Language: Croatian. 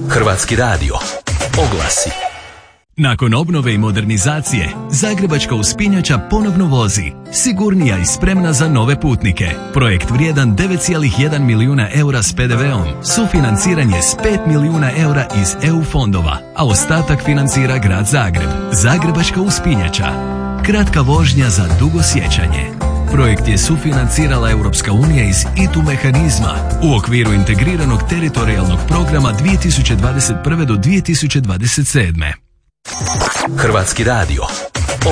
Hrvatski radio. Oglasi. Nakon obnove i modernizacije, Zagrebačka uspinjača ponovno vozi, sigurnija i spremna za nove putnike. Projekt vrijedan 9,1 milijuna eura s PDV-om, sufinanciranje s 5 milijuna eura iz EU fondova, a ostatak financira Grad Zagreb. Zagrebačka uspinjača. Kratka vožnja za dugo sjećanje. Projekt je sufinancirala Europska unija iz ITU mehanizma u okviru integriranog teritorijalnog programa 2021. do 2027. Hrvatski radio.